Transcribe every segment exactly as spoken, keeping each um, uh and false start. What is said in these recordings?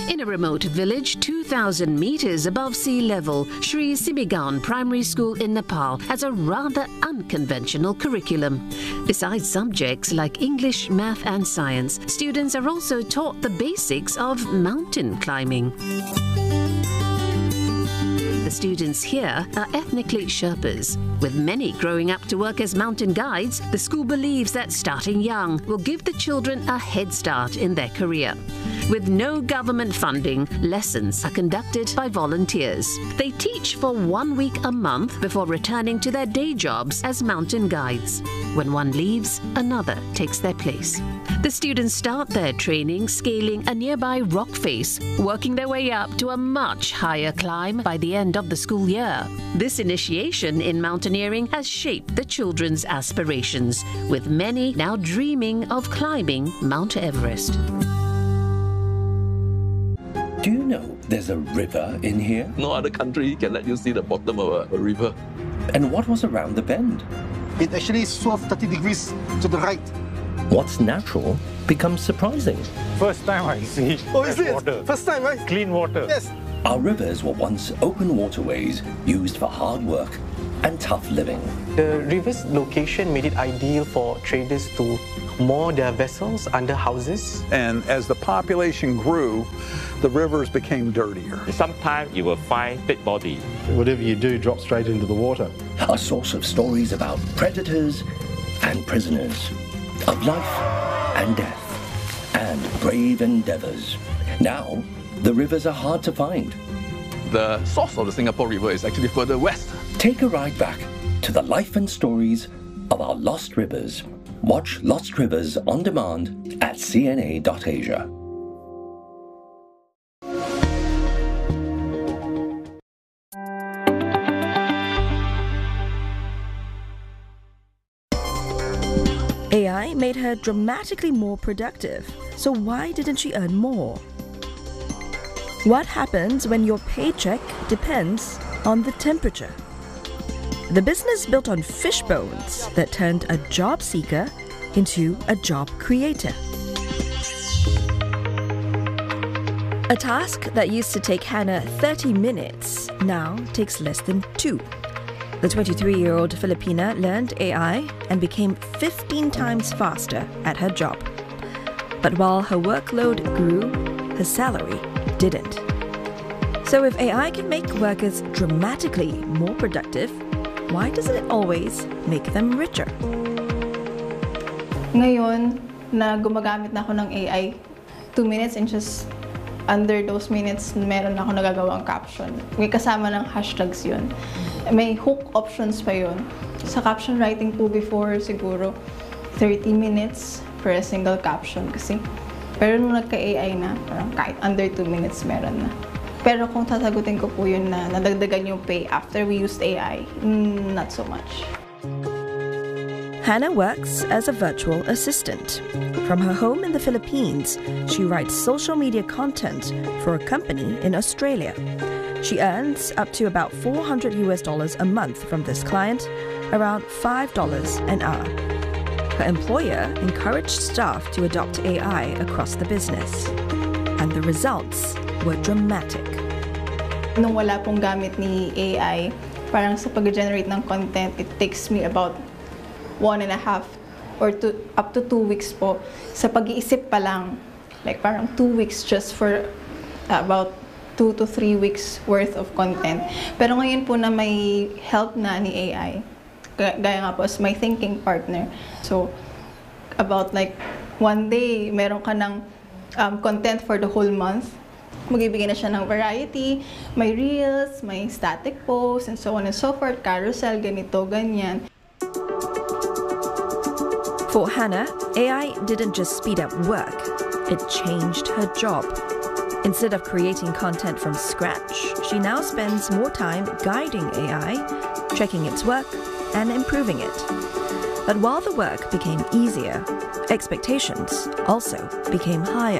In a remote village two thousand meters above sea level, Sri Simigaon Primary School in Nepal has a rather unconventional curriculum. Besides subjects like English, math and science, students are also taught the basics of mountain climbing. The students here are ethnically Sherpas. With many growing up to work as mountain guides, the school believes that starting young will give the children a head start in their career. With no government funding, lessons are conducted by volunteers. They teach for one week a month before returning to their day jobs as mountain guides. When one leaves, another takes their place. The students start their training scaling a nearby rock face, working their way up to a much higher climb by the end of the school year. This initiation in mountaineering has shaped the children's aspirations, with many now dreaming of climbing Mount Everest. Do you know there's a river in here? No other country can let you see the bottom of a, a river. And what was around the bend? It actually swerved thirty degrees to the right. What's natural becomes surprising. First time I see Oh, is it? water. First time, right? Clean water. Yes. Our rivers were once open waterways used for hard work and tough living. The river's location made it ideal for traders to moor their vessels under houses. And as the population grew, the rivers became dirtier. Sometimes you will find dead body. Whatever you do drops straight into the water. A source of stories about predators and prisoners, of life and death, and brave endeavors. Now, the rivers are hard to find. The source of the Singapore River is actually further west. Take a ride back to the life and stories of our lost rivers. Watch Lost Rivers on demand at C N A dot Asia. A I made her dramatically more productive, so why didn't she earn more? What happens when your paycheck depends on the temperature? The business built on fish bones that turned a job seeker into a job creator. A task that used to take Hannah thirty minutes now takes less than two. The twenty-three-year-old Filipina learned A I and became fifteen times faster at her job. But while her workload grew, her salary didn't. So if A I can make workers dramatically more productive, why doesn't it always make them richer? Ngayon na gumagamit na ako ng A I, two minutes and just under those minutes, meron na ako nagagawang caption. May kasama ng hashtags yun. May hook options pa yun. Sa caption writing po before, siguro thirty minutes for a single caption kasi. Pero nung nagka-A I na, parang kahit under two minutes meron na. Pero kung sasagutin ko po yun na nadagdagan yung pay after we used A I, mm, not so much. Hannah works as a virtual assistant. From her home in the Philippines, she writes social media content for a company in Australia. She earns up to about four hundred US dollars a month from this client, around five dollars an hour. Her employer encouraged staff to adopt A I across the business. And the results were dramatic. Nung wala pong gamit ni A I, parang sa pag-generate ng content, it takes me about one and a half or two, up to two weeks po. Sa pag-iisip pa lang, like parang two weeks just for about two to three weeks worth of content. Pero ngayon po na may help na ni A I, gaya nga po as my thinking partner. So, about like one day, meron ka ng um, content for the whole month. Magbibigay na siya ng variety, may reels, may static posts, and so on and so forth, carousel, ganito, ganyan. For Hannah, A I didn't just speed up work, it changed her job. Instead of creating content from scratch, she now spends more time guiding A I, checking its work, and improving it. But while the work became easier, expectations also became higher.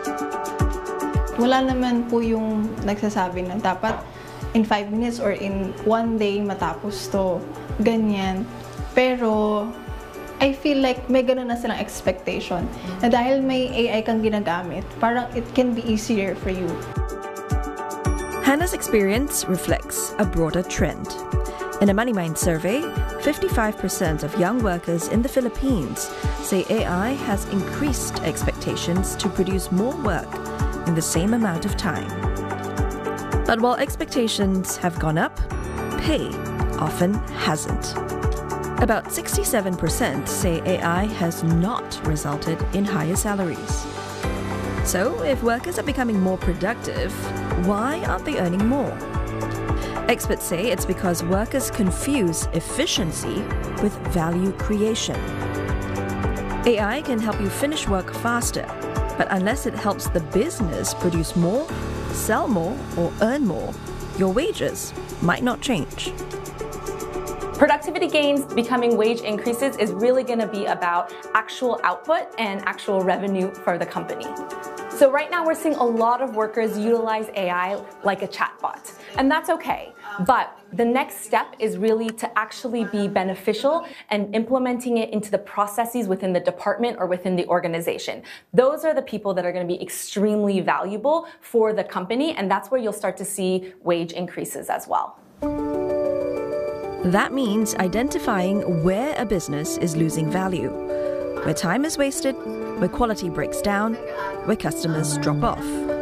Wala naman po yung nagsasabi na dapat in five minutes or in one day matapos to, ganyan. Pero I feel like may ganun na silang expectation na dahil may A I kang ginagamit, parang it can be easier for you. Hannah's experience reflects a broader trend. In a MoneyMind survey, fifty-five percent of young workers in the Philippines say A I has increased expectations to produce more work in the same amount of time. But while expectations have gone up, pay often hasn't. About sixty-seven percent say A I has not resulted in higher salaries. So, if workers are becoming more productive, why aren't they earning more? Experts say it's because workers confuse efficiency with value creation. A I can help you finish work faster, but unless it helps the business produce more, sell more, or earn more, your wages might not change. Productivity gains becoming wage increases is really going to be about actual output and actual revenue for the company. So right now we're seeing a lot of workers utilize A I like a chatbot, and that's okay. But the next step is really to actually be beneficial and implementing it into the processes within the department or within the organization. Those are the people that are going to be extremely valuable for the company, and that's where you'll start to see wage increases as well. That means identifying where a business is losing value, where time is wasted, where quality breaks down, where customers drop off.